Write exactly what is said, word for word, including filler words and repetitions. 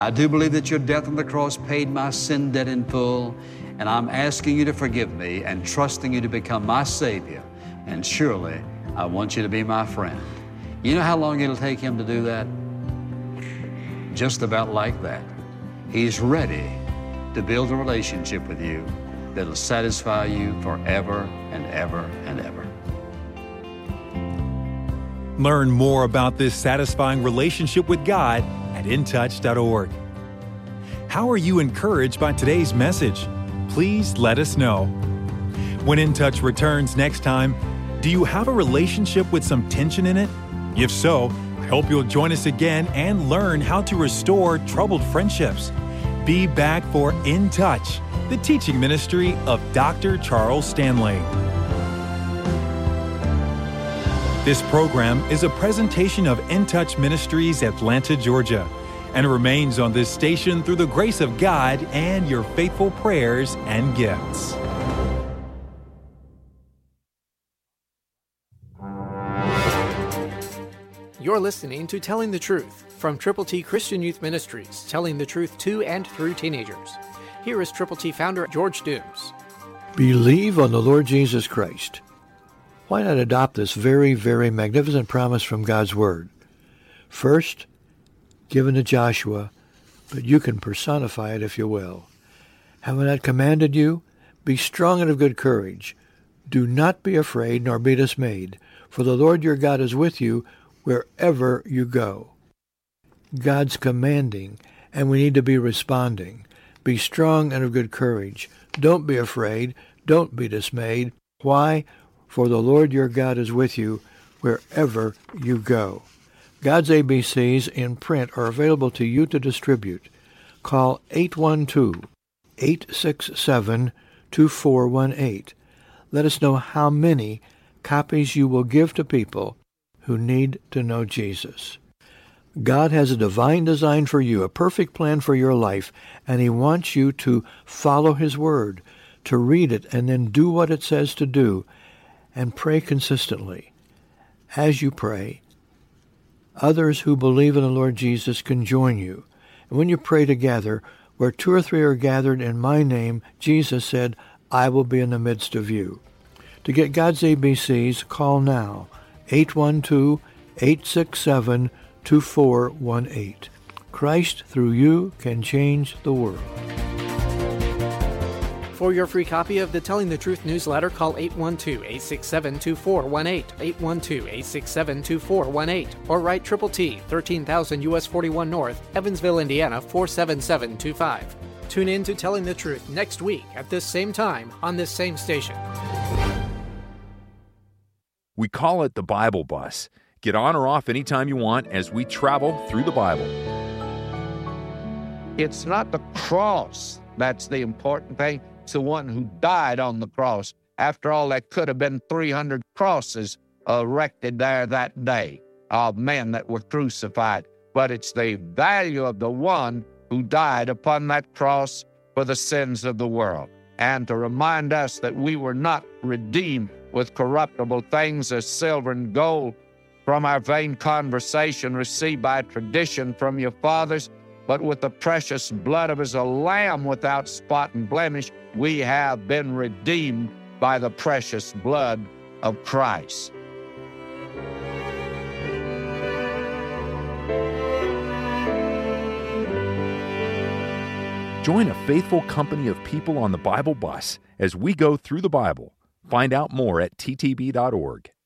I do believe that your death on the cross paid my sin debt in full, and I'm asking you to forgive me and trusting you to become my Savior. And surely, I want you to be my friend. You know how long it'll take him to do that? Just about like that. He's ready to build a relationship with you that'll satisfy you forever and ever and ever. Learn more about this satisfying relationship with God at in touch dot org. How are you encouraged by today's message? Please let us know. When In Touch returns next time, do you have a relationship with some tension in it? If so, I hope you'll join us again and learn how to restore troubled friendships. Be back for In Touch, the teaching ministry of Doctor Charles Stanley. This program is a presentation of In Touch Ministries, Atlanta, Georgia, and remains on this station through the grace of God and your faithful prayers and gifts. You're listening to Telling the Truth from Triple T Christian Youth Ministries, telling the truth to and through teenagers. Here is Triple T founder George Dooms. Believe on the Lord Jesus Christ. Why not adopt this very, very magnificent promise from God's Word? First, given to Joshua, but you can personify it if you will. Have I not commanded you? Be strong and of good courage. Do not be afraid nor be dismayed, for the Lord your God is with you wherever you go. God's commanding, and we need to be responding. Be strong and of good courage. Don't be afraid. Don't be dismayed. Why? For the Lord your God is with you wherever you go. God's A B Cs in print are available to you to distribute. Call eight one two, eight six seven, two four one eight. Let us know how many copies you will give to people who need to know Jesus. God has a divine design for you, a perfect plan for your life, and he wants you to follow his word, to read it and then do what it says to do, and pray consistently. As you pray, others who believe in the Lord Jesus can join you. And when you pray together, where two or three are gathered in my name, Jesus said, I will be in the midst of you. To get God's A B Cs, call now, eight one two, eight six seven, two four one eight. Christ, through you, can change the world. For your free copy of the Telling the Truth newsletter, call eight one two, eight six seven, two four one eight, eight one two, eight six seven, two four one eight, or write Triple T, thirteen thousand U S forty-one North, Evansville, Indiana, four seven seven two five. Tune in to Telling the Truth next week at this same time on this same station. We call it the Bible Bus. Get on or off anytime you want as we travel through the Bible. It's not the cross that's the important thing. It's the one who died on the cross. After all, there could have been three hundred crosses erected there that day of men that were crucified. But it's the value of the one who died upon that cross for the sins of the world. And to remind us that we were not redeemed with corruptible things as silver and gold from our vain conversation received by tradition from your fathers, but with the precious blood of as a lamb without spot and blemish, we have been redeemed by the precious blood of Christ. Join a faithful company of people on the Bible Bus as we go through the Bible. Find out more at t t b dot org.